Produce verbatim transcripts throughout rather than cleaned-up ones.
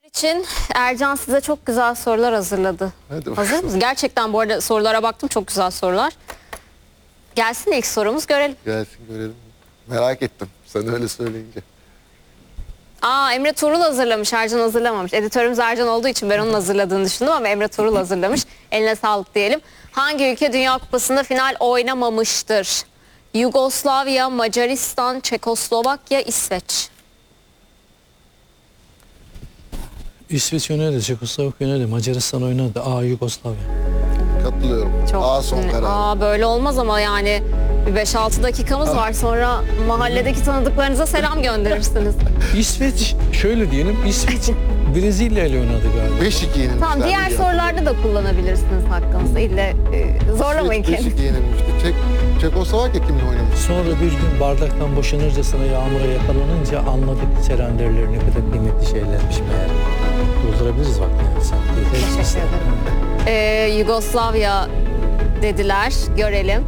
için Ercan size çok güzel sorular hazırladı. Hadi Hazır bakalım. mısınız? Gerçekten bu arada sorulara baktım, çok güzel sorular. Gelsin ilk sorumuz, görelim. Gelsin görelim. Merak ettim sen öyle söyleyince. Aa, Emre Tuğrul hazırlamış, Ercan hazırlamamış. Editörümüz Ercan olduğu için ben onun hazırladığını düşündüm ama Emre Tuğrul hazırlamış. Eline sağlık diyelim. Hangi ülke Dünya Kupası'nda final oynamamıştır? Yugoslavya, Macaristan, Çekoslovakya, İsveç. İsveç oynadı, Çekoslovakya oynadı, Macaristan oynadı. Aa, Yugoslavya. Katılıyorum. Çok, A son karar. Aa, böyle olmaz ama yani bir beş altı dakikamız var, sonra mahalledeki tanıdıklarınıza selam gönderirsiniz. İsveç, şöyle diyelim, İsveç Brezilya ile oynadı galiba. beş iki yenilmişler. Tamam, diğer diye sorularda da kullanabilirsiniz hakkınızı. İlle e, zorlamayın İsveç beş kendinizi. iki yenilmişti. Çek, Çekoslovakya kimle oynamıştı? Sonra bir gün bardaktan boşanırcasına yağmura yakalanınca anladık Serenderler ne kadar kıymetli şeylermiş meğer. Doldurabiliriz vaktini. Sen Teşekkür ederim. Ee, Yugoslavya dediler. Görelim.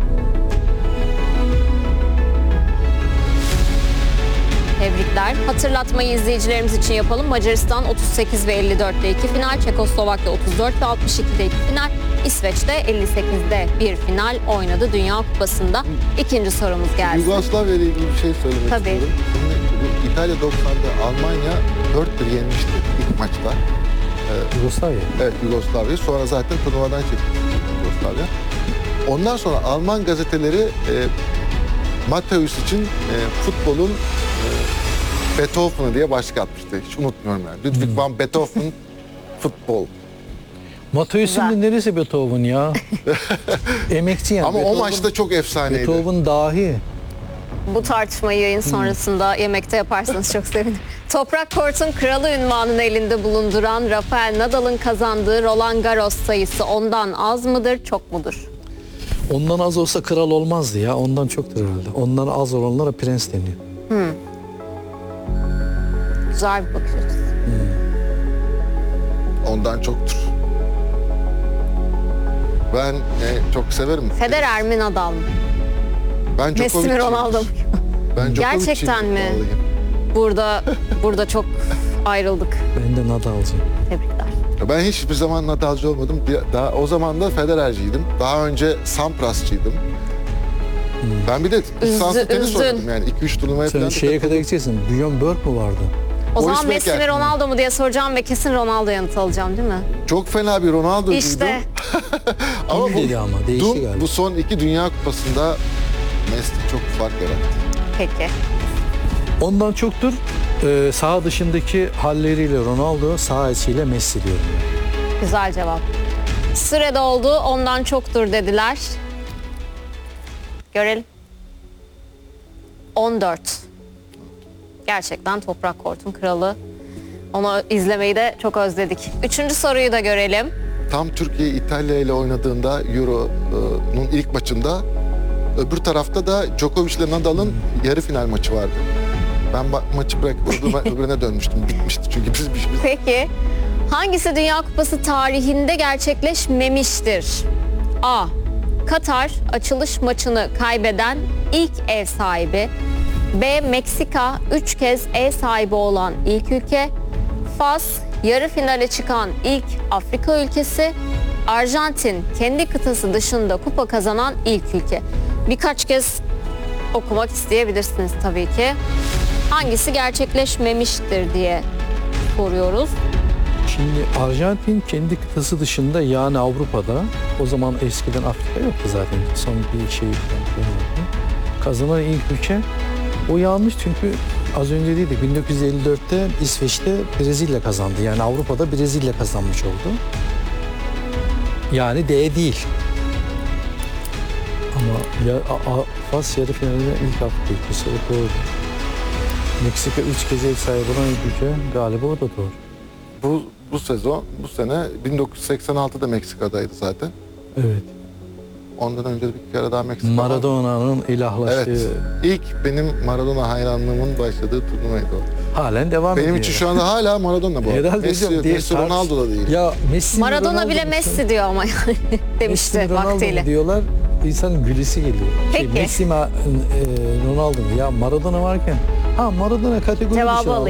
Tebrikler. Hatırlatmayı izleyicilerimiz için yapalım. Macaristan otuz sekiz ve elli dörtte iki final. Çekoslovakya otuz dört ve altmış ikide iki final. İsveç'te elli sekizde bir final oynadı Dünya Kupası'nda. İkinci sorumuz gelsin. Yugoslavya ile ilgili bir şey söylemek Tabii. istiyorum. Şimdi bu İtalya doksanda Almanya dört bir yenmişti ilk maçta. Yugoslavya. Evet, Yugoslavya'yı. Sonra zaten turnuvadan çıktı Yugoslavya. Ondan sonra Alman gazeteleri e, Matthäus için e, futbolun e, Beethoven'ı diye başlık atmıştı. Hiç unutmuyorum yani. Ludwig van Beethoven futbol. Matthäus'un Güzel. neresi Beethoven ya? Emekçi yani. Ama o Beethoven- maçta çok efsaneydi. Beethoven dahi. Bu tartışmayı yayın sonrasında yemekte yaparsanız çok sevinirim. Toprak Kort'un kralı ünvanını elinde bulunduran Rafael Nadal'ın kazandığı Roland Garros sayısı ondan az mıdır, çok mudur? Ondan az olsa kral olmazdı ya. Ondan çoktur herhalde. Ondan az olanlara prens deniyor. Güzel bir bakış açısı. Ondan çoktur. Ben e, çok severim. Federer mi, Nadal mı? Ben Messi mi, Djokovic'ciyim. Ronaldo mu? Ben Djokovic'ciyim Gerçekten mi? vallahi. Burada burada çok ayrıldık. Ben de Nadal'cıyım. Tebrikler. Ben hiçbir zaman Nadal'cı olmadım. Bir- Daha o zaman da Federer'ciydim. Daha önce Sampras'cıydım. Ben bir de lisanslı tenis üzdün. oynadım yani. iki üç turnuvaya Sen falan da şeye kadar katıldım. gideceksin. Björn Borg mu vardı? O Boris zaman Messi Becker. mi, Ronaldo mu diye soracağım ve kesin Ronaldo yanıtı alacağım, değil mi? Çok fena bir Ronaldo'cuydum. İşte. Ama Kim bu, dedi ama, değişti Dum- galiba. bu son iki Dünya Kupası'nda Messi çok fark yarattı. Peki. Ondan çoktur. Ee, saha dışındaki halleriyle Ronaldo, saha içiyle Messi diyorum. Güzel cevap. Süre doldu, ondan çoktur dediler. Görelim. on dört. Gerçekten Toprak Kort'un kralı. Onu izlemeyi de çok özledik. Üçüncü soruyu da görelim. Tam Türkiye İtalya ile oynadığında Euro'nun ilk maçında öbür tarafta da Djokovic ile Nadal'ın yarı final maçı vardı. Ben ba- maçı bırakıp öbür- öbürüne dönmüştüm. Bitmişti çünkü biz, biz, biz Peki, hangisi Dünya Kupası tarihinde gerçekleşmemiştir? A. Katar açılış maçını kaybeden ilk ev sahibi. B. Meksika üç kez ev sahibi olan ilk ülke. Fas yarı finale çıkan ilk Afrika ülkesi. Arjantin kendi kıtası dışında kupa kazanan ilk ülke. Birkaç kez okumak isteyebilirsiniz tabii ki. Hangisi gerçekleşmemiştir diye soruyoruz. Şimdi Arjantin kendi kıtası dışında, yani Avrupa'da, o zaman eskiden Afrika yoktu zaten. Son bir şey kazanan ilk ülke. O yanlış çünkü az önce dedik, bin dokuz yüz elli dörtte İsveç'te Brezilya kazandı. Yani Avrupa'da Brezilya kazanmış oldu. Yani D değil. Ama ya, a, a, Fas yarı finalinde ilk Afrika ülkesi, o doğru. Meksika üç kez ev sahibi olan ilk ülke, galiba o da doğru. bu, bu sezon, bu sene bin dokuz yüz seksen altıda Meksika'daydı zaten. Evet. Ondan önce de bir kere daha Meksika. Maradona'nın ilahlaştığı, Evet. İlk benim Maradona hayranlığımın başladığı turnuvaydı o. halen devam ediyor. Benim için şu anda hala Maradona bu arada. Herhalde Messi, hocam, diye Messi tartış- Ronaldo da değil. Ya Messi mi, Maradona Ronaldo bile mu? Messi diyor ama yani Messi demişti mi, Ronaldo mu vaktiyle. diyorlar. İnsanın gülesi geliyor. Şey, Peki. Messi mi, e, Ronaldo mu? Ya Maradona varken, ha Maradona kategori Cevabı dışı alayım.